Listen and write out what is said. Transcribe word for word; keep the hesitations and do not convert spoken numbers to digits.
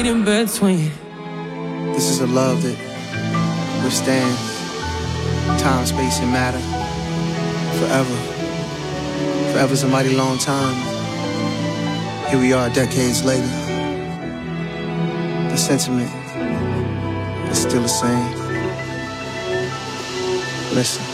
read in between. This is a love that withstands time, space, and matter forever. Forever's a mighty long time. Here we are decades later. The sentiment is still the same. Listen.